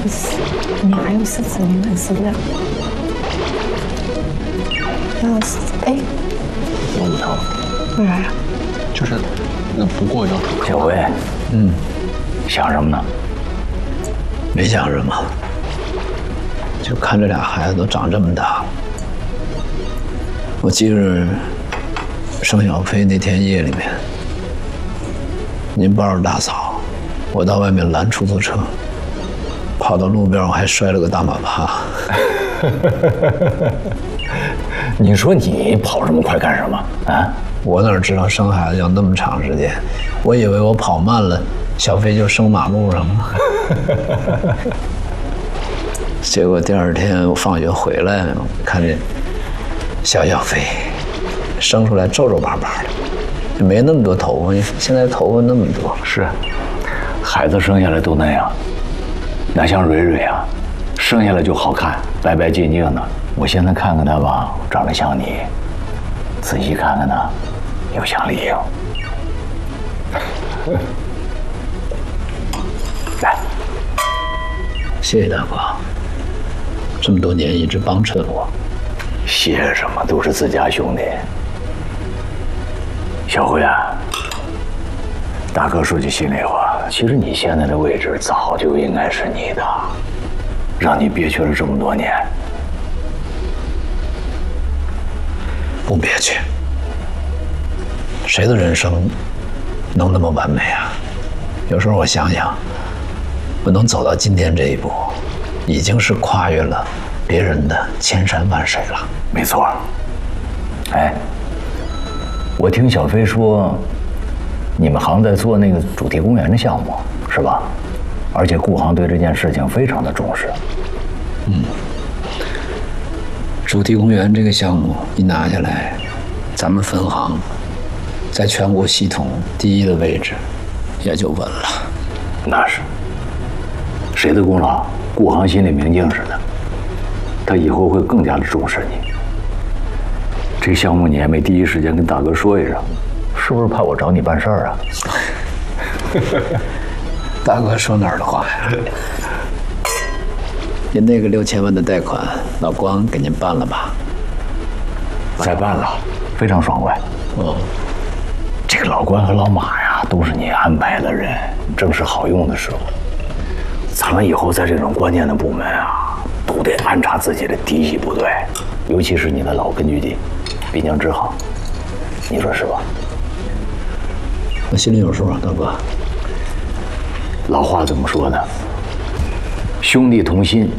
不死，你还有4次你满死不了。要死，哎， 我不疼， 为啥呀？ 就是那不过要出。 小薇，想什么呢？ 没想什么，就看这俩孩子都长这么大了。我记着生小飞那天夜里面，您抱着大嫂，我到外面拦出租车，跑到路边我还摔了个大马趴。 你说你跑这么快干什么啊？ 我哪知道生孩子要那么长时间，我以为我跑慢了，小飞就生马路上了。结果第二天我放学回来，看见小飞生出来皱皱巴巴的，没那么多头发，现在头发那么多。 是，孩子生下来都那样，哪像蕊蕊啊，生下来就好看，白白净净的。我现在看看她吧，长得像你；仔细看看她，又像李英。来， 谢谢大哥，这么多年一直帮衬我。 谢什么，都是自家兄弟。小辉啊，大哥说句心里话，其实你现在的位置早就应该是你的，让你憋屈了这么多年。 不憋屈，谁的人生能那么完美啊？有时候我想想，我能走到今天这一步，已经是跨越了别人的千山万水了。 没错。哎，我听小飞说，你们行在做那个主题公园的项目，是吧？而且顾行对这件事情非常的重视。 主题公园这个项目一拿下来，咱们分行在全国系统第一的位置也就稳了。 那是，谁的功劳，顾行心里明镜似的，他以后会更加的重视你。这个项目你还没第一时间跟大哥说一声，是不是怕我找你办事儿啊？ 大哥说哪儿的话呀？您那个6000万的贷款，老光给您办了吧？ 再办了，非常爽快。这个老关和老马呀，都是你安排的人，正是好用的时候。咱们以后在这种关键的部门啊，都得安插自己的嫡系部队，尤其是你的老根据地，滨江支行，你说是吧？ 我心里有数啊，大哥。 老话怎么说呢？兄弟同心，